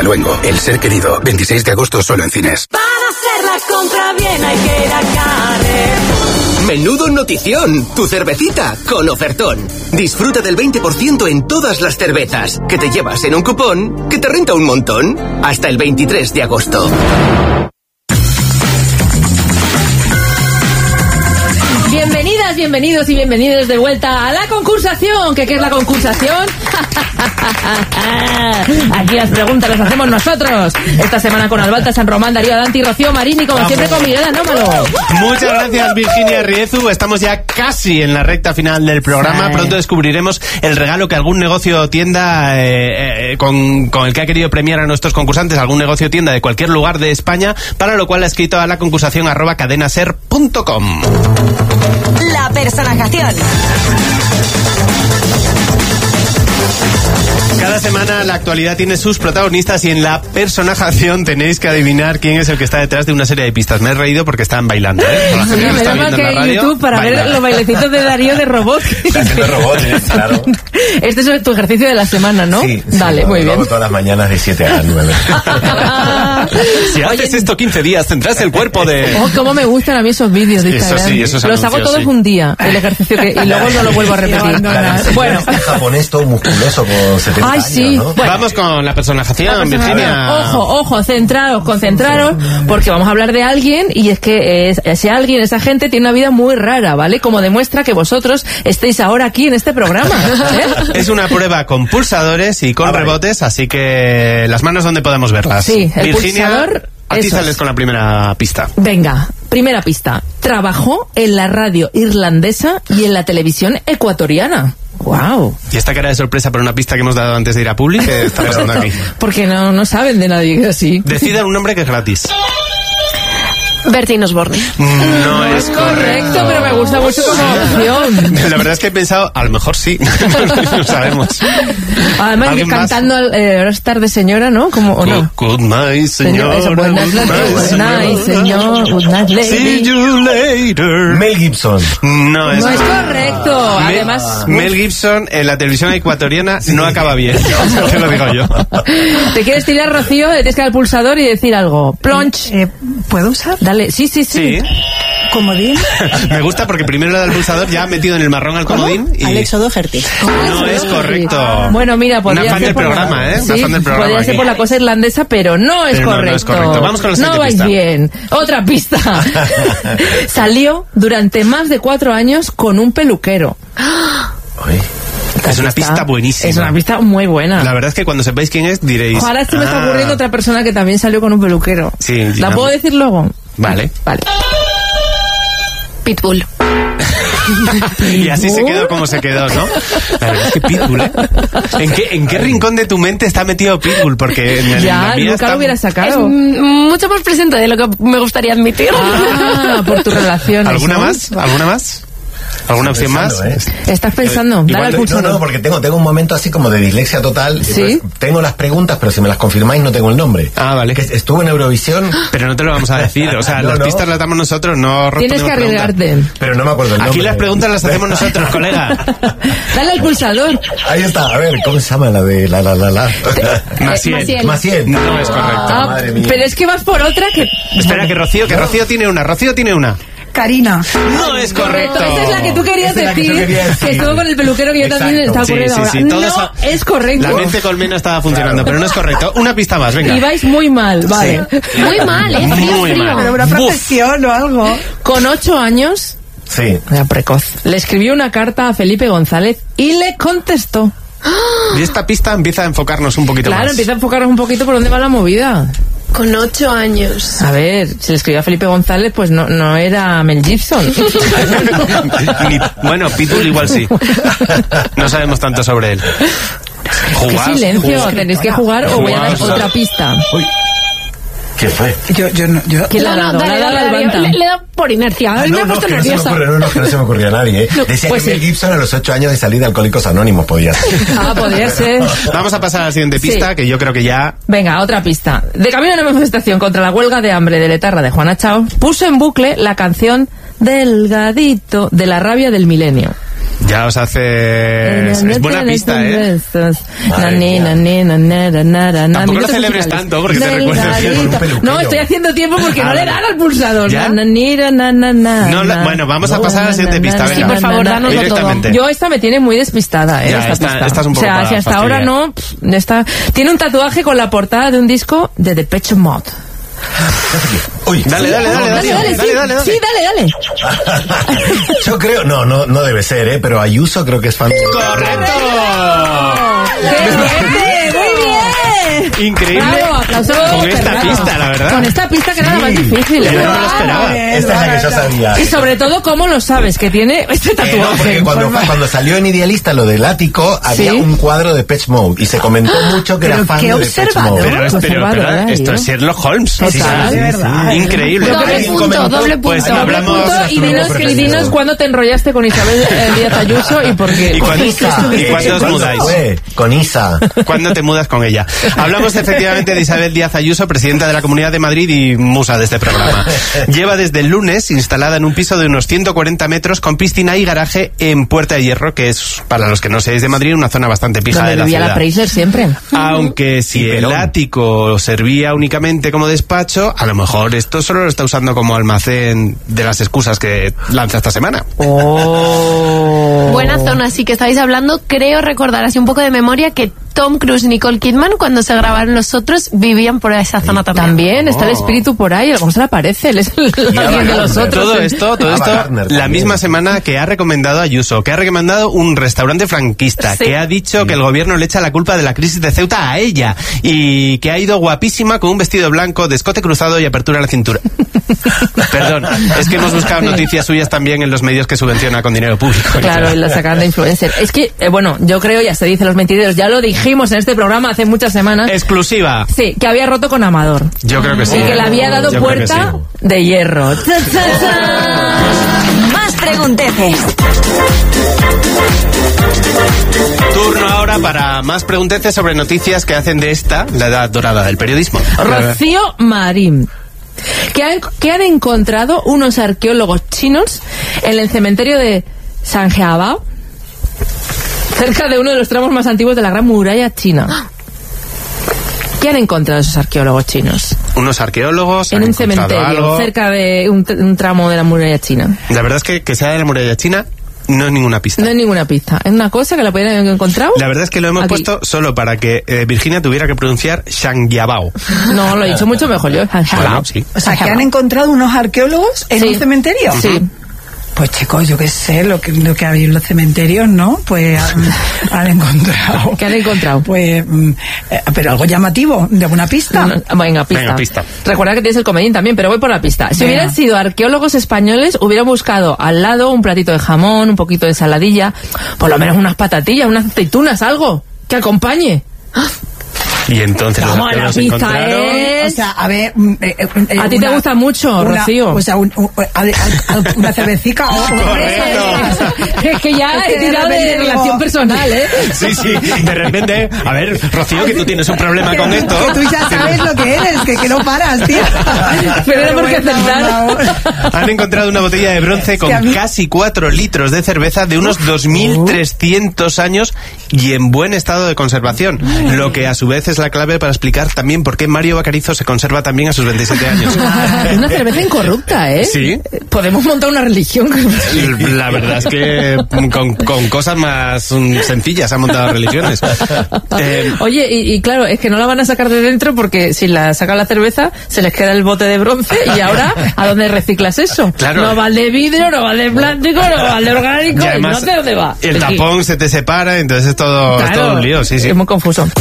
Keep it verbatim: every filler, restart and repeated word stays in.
de Luengo, El ser querido, veintiséis de agosto solo en cines. Para hacer la compra bien hay que ir a Carrefour. Menudo notición, tu cervecita con ofertón. Disfruta del veinte por ciento en todas las cervezas, que te llevas en un cupón que te renta un montón. Hasta el veintitrés de agosto. Bienvenidas, bienvenidos y bienvenidos de vuelta a la concursación. ¿Qué, qué es la concursación? Aquí las preguntas las hacemos nosotros. Esta semana con Albalta, San Román, Darío Adanti, Rocío Marini, como Vamos. siempre con Miguel Anómalo. Muchas gracias, Virginia Riezu. Estamos ya casi en la recta final del programa. Sí. Pronto descubriremos el regalo que algún negocio o tienda eh, eh, con, con el que ha querido premiar a nuestros concursantes, algún negocio o tienda de cualquier lugar de España, para lo cual ha escrito a la concursación arroba cadenaser punto com. La personajación. Cada semana la actualidad tiene sus protagonistas y en la personajación tenéis que adivinar quién es el que está detrás de una serie de pistas. Me he reído porque están bailando, ¿eh? Por la gente que está viendo en la radio, YouTube para bailar. Ver los bailecitos de Darío de robot. Está haciendo robot, ¿eh? Claro. Este es tu ejercicio de la semana, ¿no? Sí, Dale, sí, muy lo bien. hago todas las mañanas de siete a nueve. Si haces Oye, esto quince días tendrás el cuerpo de... Oh, cómo me gustan a mí esos vídeos de Instagram. Eso sí, esos Los hago todos sí. un día, el ejercicio que, y luego no lo vuelvo a repetir. Bueno, este japonés todo musculoso con setenta Ay, años, sí. ¿no? Bueno, vamos con la personajación, la Virginia. Ojo, ojo, centraros, concentraros, porque vamos a hablar de alguien y es que es, ese alguien, esa gente tiene una vida muy rara, ¿vale? Como demuestra que vosotros estéis ahora aquí en este programa, ¿eh? Es una prueba con pulsadores y con ah, vale. rebotes, así que las manos donde podemos verlas. Sí, el Virginia, pulsador. A ti sales con la primera pista. Venga, primera pista. Trabajó en la radio irlandesa y en la televisión ecuatoriana. Wow. Y esta cara de sorpresa por una pista que hemos dado antes de ir a Publi, ¿qué está pasando aquí? Porque no, no saben de nadie así. Decidan un nombre que es gratis. Bertín Osborne. No, no es correcto, correcto, pero me gusta mucho como opción. La verdad es que he pensado, a lo mejor sí, no lo sabemos. Además, cantando el eh, Star de señora, ¿no? Como, ¿o no? Good, good night, señora. Eso, good night, good night, señor. Good night, lady. See you later. Mel Gibson. No es, no es correcto. Mel, Además, Mel Gibson en la televisión ecuatoriana no acaba bien. Te lo digo yo. ¿Te quieres tirar, Rocío? Le tienes que dar al pulsador y decir algo. Plonch. Eh, ¿Puedo usar? Dale, sí, sí, sí. Sí. ¿Comodín? Me gusta porque primero le da el pulsador, ya ha metido en el marrón al comodín. Y... Alexo Doherty. No es correcto. Bueno, mira, podría Una fan ser del por programa, la... ¿eh? Sí, Una fan del programa podría aquí. ser por la cosa irlandesa, pero no es pero correcto. No, no es correcto. Vamos con la siguiente No vais pista. bien. Otra pista. Salió durante más de cuatro años con un peluquero. Uy. Es una pista buenísima. Es una pista muy buena. La verdad es que cuando sepáis quién es, diréis... Ojalá se me ah. está ocurriendo otra persona que también salió con un peluquero. Sí. ¿La ya. puedo decir luego? Vale. Vale. Pitbull. Y así se quedó como se quedó, ¿no? La verdad es que Pitbull, ¿eh? ¿En qué, en qué rincón de tu mente está metido Pitbull? Porque en el, ya, la mía nunca está... lo hubiera sacado. Es mucho más presente de lo que me gustaría admitir. Ah, por tu relación. ¿Alguna más? ¿Alguna más? ¿Alguna opción más? ¿eh? ¿Estás pensando? Dale al pulsador. No, no, porque tengo, tengo un momento así como de dislexia total. ¿Sí? Tengo las preguntas, pero si me las confirmáis no tengo el nombre. Ah, vale. Que estuvo en Eurovisión. Pero no te lo vamos a decir. O sea, no, las no. pistas las damos nosotros, no Tienes que arriesgarte. Preguntas. Pero no me acuerdo el nombre. Aquí las preguntas las hacemos nosotros, colega. Dale al pulsador. Ahí está. A ver, ¿cómo se llama la de la la la la? Maciel. Maciel. No es correcto. Ah, madre mía. pero es que vas por otra que... Espera, que Rocío, que Rocío tiene una. Rocío tiene una. Karina. No es correcto. Esa es la que tú querías Esa es la que decir, tú querías decir. que estuvo con el peluquero que yo Exacto. también estaba Sí, ocurriendo sí, ahora. sí, todo No eso- es correcto. La mente colmena estaba funcionando, pero no es correcto. Una pista más, venga. Y vais muy mal, vale. Muy mal, ¿eh? Frío, Muy frío. mal. Pero una Buf. profesión o algo. Con ocho años, Sí. era precoz, le escribió una carta a Felipe González y le contestó. Y esta pista empieza a enfocarnos un poquito Claro, más. empieza a enfocarnos un poquito por dónde va la movida. Con ocho años. A ver, si le escribió a Felipe González, pues no, no era Mel Gibson. Ni- bueno, Pitbull igual sí. No sabemos tanto sobre él. Qué Jugar, silencio, jugar. tenéis que jugar o voy a dar Jugar. otra pista. Uy. ¿Qué fue? Yo, yo no, yo... ¿Quién le ha dado? Le ha dado al Banta. le, le he dado por inercia. Ah, me no, he no, puesto que no se me nerviosa. ocurre, no, no, que no se me ocurría a nadie, ¿eh? No, Decía pues que Mel sí. Gibson a los ocho años de salir de Alcohólicos Anónimos podía ser. Ah, podría ser. Vamos a pasar a la siguiente pista, Sí. que yo creo que ya... Venga, otra pista. De camino a una manifestación contra la huelga de hambre de Letarra de Juana Chao, puso en bucle la canción Delgadito de la rabia del milenio. Ya os hace... Es, es buena pista, ¿eh? Tampoco lo celebres tanto porque te recuerdas siempre. No, estoy haciendo tiempo porque Ah, no le dan al pulsador. ¿Ya? Na, na, na, na, na, No, la- na. bueno, vamos a pasar a la siguiente pista. Sí, venga. por favor, danoslo todo. Directamente. Yo esta me tiene muy despistada, ¿eh? Ya, esta, esta- pista. esta es un poco O sea, para si hasta fastidiar. ahora no... pff, esta... Tiene un tatuaje con la portada de un disco de Depeche Mode. Uy, Dale, dale, dale, dale, Dale, dale, dale, sí. dale, dale. Sí, dale, dale. yo creo, no, no, no debe ser, ¿eh? Pero Ayuso creo que es fan de... ¡Correcto! ¡Qué fuerte! ¡Muy bien! Increíble. Bravo, aplausos. Con esta Bravo. pista, la verdad. Con esta pista que era la más difícil. Yo ¿eh? no me lo esperaba. Esta es la que yo sabía. Y sobre todo, ¿cómo lo sabes? Que tiene este Eh, no, tatuaje. porque cuando, cuando salió en Idealista lo del ático, había Sí. un cuadro de Pitch Mode y se comentó mucho que era Pero fan qué de Pitch observador. Mode. Pero, es- pero, pero, Observador, esto ¿eh? es Sherlock Holmes. Total. Sí, sí, de verdad. sí. Increíble. Doble Alguien punto, comentó, doble punto. Pues Doble hablamos- punto, y dinos, Preferido. y dinos cuándo te enrollaste con Isabel eh, Díaz Ayuso y por qué. ¿Y cuándo, Isa. ¿y cuándo os ¿Cuándo mudáis? fue? Con Isa. ¿Cuándo te mudas con ella? Hablamos efectivamente de Isabel Díaz Ayuso, presidenta de la Comunidad de Madrid y musa de este programa. Lleva desde el lunes instalada en un piso de unos ciento cuarenta metros con piscina y garaje en Puerta de Hierro, que es, para los que no seáis de Madrid, una zona bastante pija Donde de la vivía ciudad. la Preisler siempre. Aunque si Y el Perón. ático servía únicamente como despacho, a lo mejor esto solo lo está usando como almacén de las excusas que lanza esta semana. Oh. Buena zona, sí que estáis hablando. Creo recordar así un poco de memoria que Tom Cruise y Nicole Kidman, cuando se grabaron Los Otros, vivían por esa zona también. También está el espíritu por ahí, algo se le aparece, él es el alguien de los Gardner. otros. Todo esto, todo Ava esto, Gardner la también. misma semana que ha recomendado Ayuso, que ha recomendado un restaurante franquista, Sí. que ha dicho que el gobierno le echa la culpa de la crisis de Ceuta a ella, y que ha ido guapísima con un vestido blanco, de escote cruzado y apertura a la cintura. Perdón, es que hemos buscado noticias suyas también en los medios que subvenciona con dinero público. Claro, y la sacan de influencer. Es que, eh, bueno, yo creo, ya se dice los mentideros, ya lo dijimos en este programa hace muchas semanas. Exclusiva. Sí, que había roto con Amador. Yo creo que sí. Y que le había dado Yo creo que puerta sí. de hierro. ¡Cha, cha, cha! Más pregunteces. Turno ahora para más pregunteces sobre noticias que hacen de esta la edad dorada del periodismo. Rocío Marín. Que han, que han encontrado unos arqueólogos chinos en el cementerio de Sanjiabao, cerca de uno de los tramos más antiguos de la Gran Muralla China. ¿Qué han encontrado esos arqueólogos chinos? Unos arqueólogos En han un encontrado cementerio, algo. cerca de un, tr- un tramo de la Muralla China. La verdad es que que sea de la muralla china no es ninguna pista. No hay ninguna pista. Es una cosa que la podrían haber encontrado. La verdad es que lo hemos aquí. puesto solo para que eh, Virginia tuviera que pronunciar Shangyabao. No, lo he dicho mucho mejor yo. Bueno, sí. O sea, que han encontrado unos arqueólogos en Sí. un cementerio. Sí. Pues chicos, yo qué sé, lo que, lo que hay en los cementerios, ¿no? Pues han, han encontrado. ¿Qué han encontrado? Pues, mm, eh, pero algo llamativo, de una pista. No, venga, pista. Venga, pista. Recuerda que tienes el comodín también, pero voy por la pista. Si Venga. hubieran sido arqueólogos españoles, hubieran buscado al lado un platito de jamón, un poquito de saladilla, por lo menos unas patatillas, unas aceitunas, algo que acompañe. Y entonces los Vamos, la arqueólogos pista encontraron... es- O sea, a ver... mm, eh, eh, eh, A ti te gusta mucho, una- Rocío. O sea, un- un- a- a- a- una cervecica o... Es que ya Es que he de tirado de repente digo- relación personal, ¿eh? Sí, sí, de repente, a ver, Rocío, que tú tienes un problema con esto. Que tú ya sabes lo que eres, que, que no paras, tío. Pero era porque bueno, acertar. por Han encontrado una botella de bronce con que a mí- casi cuatro litros de cerveza de unos dos mil trescientos años y en buen estado de conservación. Lo que a su vez es la clave para explicar también por qué Mario Bacarizo se conserva también a sus veintisiete años. Es una cerveza incorrupta, ¿eh? Sí. Podemos montar una religión. La verdad es que con, con cosas más mm, sencillas han montado religiones. Eh, Oye, y, y claro, es que no la van a sacar de dentro porque si la sacan la cerveza se les queda el bote de bronce y ahora ¿a dónde reciclas eso? Claro. No va el de vidrio, no va el de plástico, no va el de orgánico, y además, no sé dónde va. el Es que- tapón se te separa, entonces es todo, es Claro, todo un lío, sí, sí. Es muy confuso.